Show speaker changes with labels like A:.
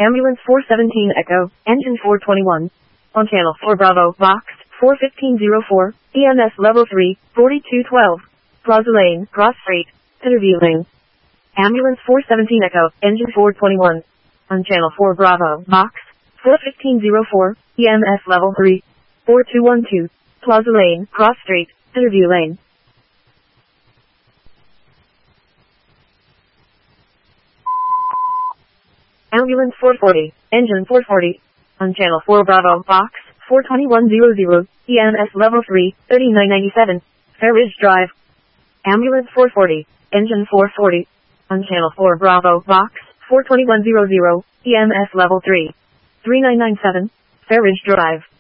A: Ambulance 417 Echo, Engine 421. On Channel 4 Bravo, Box 41504, EMS Level 3, 4212. Plaza Lane, Cross Street, Interview Lane. Ambulance 417 Echo, Engine 421. On Channel 4 Bravo, Box 41504, EMS Level 3, 4212. Plaza Lane, Cross Street, Interview Lane. Ambulance 440, Engine 440. On Channel 4 Bravo, Box 42100, EMS Level 3, 3997, Fair Ridge Drive. Ambulance 440, Engine 440. On Channel 4 Bravo, Box 42100, EMS Level 3, 3997, Fair Ridge Drive.